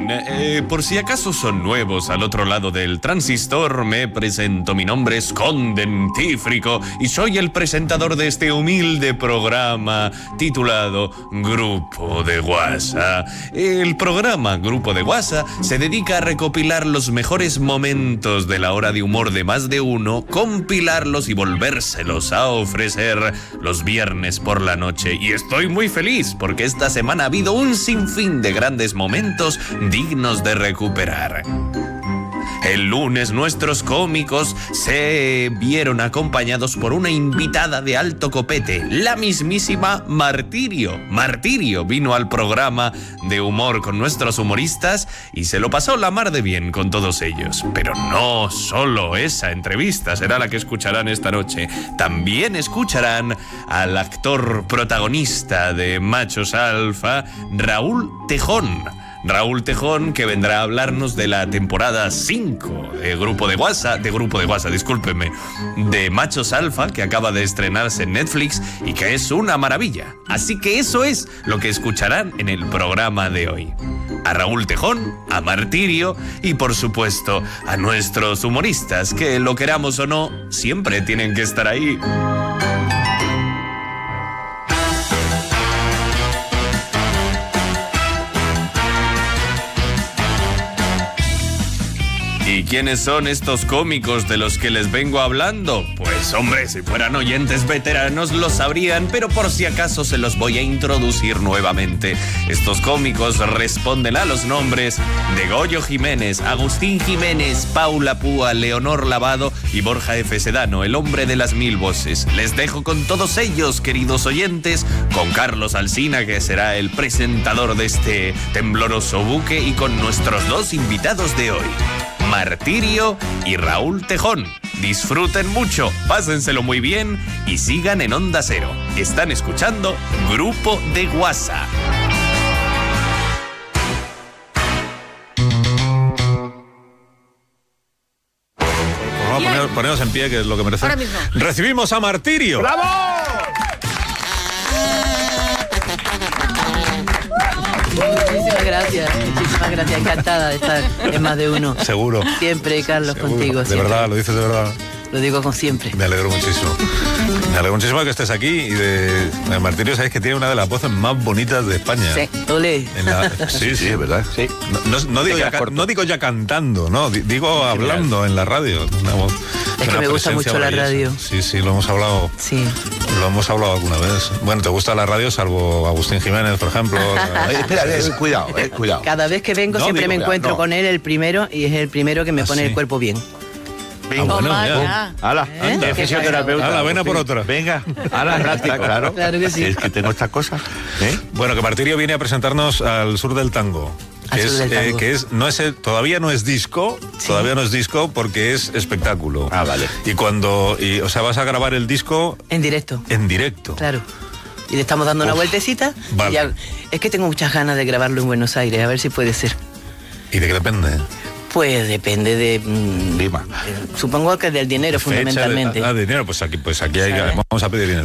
Bien, por si acaso son nuevos al otro lado del transistor, me presento. Mi nombre es Condentífrico y soy el presentador de este humilde programa titulado Grupo de WhatsApp. El programa Grupo de WhatsApp se dedica a recopilar los mejores momentos de la hora de humor de más de uno, compilarlos y volvérselos a ofrecer los viernes por la noche. Y estoy muy feliz porque esta semana ha habido un sinfín de grandes momentos dignos de recuperar. El lunes nuestros cómicos se vieron acompañados por una invitada de alto copete, la mismísima Martirio. Martirio vino al programa de humor con nuestros humoristas y se lo pasó la mar de bien con todos ellos. Pero no solo esa entrevista será la que escucharán esta noche. También escucharán al actor protagonista de Machos Alfa, Raúl Tejón. Raúl Tejón, que vendrá a hablarnos de la temporada 5 de Grupo de WhatsApp, discúlpeme, de Machos Alfa, que acaba de estrenarse en Netflix y que es una maravilla. Así que eso es lo que escucharán en el programa de hoy. A Raúl Tejón, a Martirio y, por supuesto, a nuestros humoristas, que lo queramos o no, siempre tienen que estar ahí. ¿Y quiénes son estos cómicos de los que les vengo hablando? Pues hombre, si fueran oyentes veteranos lo sabrían, pero por si acaso se los voy a introducir nuevamente. Estos cómicos responden a los nombres de Goyo Jiménez, Agustín Jiménez, Paula Púa, Leonor Lavado y Borja F. Sedano, el hombre de las 1000 voces. Les dejo con todos ellos, queridos oyentes, con Carlos Alsina, que será el presentador de este tembloroso buque, y con nuestros dos invitados de hoy, Martirio y Raúl Tejón. Disfruten mucho, pásenselo muy bien y sigan en Onda Cero. Están escuchando Grupo de WhatsApp. Poneros en pie, que es lo que merece. Ahora mismo. Recibimos a Martirio. ¡Bravo! Muchísimas gracias, encantada de estar en Más de Uno. Seguro. Siempre, Carlos, Seguro. contigo. De siempre. verdad, lo dices de verdad. Lo digo con siempre. Me alegro muchísimo. Me alegro muchísimo de que estés aquí y de Martirio, sabes que tiene una de las voces más bonitas de España. Sí, olé. Sí, es verdad. Sí. No digo ya cantando, no, digo hablando en la radio. Una voz, es que me gusta mucho la radio. Sí, lo hemos hablado. Sí. Lo hemos hablado alguna vez. Bueno, ¿te gusta la radio salvo Agustín Jiménez, por ejemplo? Espera, cuidado. Cada vez que vengo siempre me encuentro con él el primero y es el primero que me pone el cuerpo bien. Venga, Ala, de fisioterapeuta. Ala, ven a por otra. Venga, ala, práctica, claro. Claro que sí. Es que tengo estas cosas. Bueno, que Martirio viene a presentarnos al Sur del Tango. Todavía no es disco, sí. Todavía no es disco porque es espectáculo. Ah, vale. O sea, vas a grabar el disco en directo. En directo. Claro. Y le estamos dando una vueltecita. Vale. Y ya, es que tengo muchas ganas de grabarlo en Buenos Aires, a ver si puede ser. ¿Y de qué depende? Pues depende de... Lima. Supongo que del dinero, fundamentalmente. Dinero, pues aquí vamos a pedir dinero.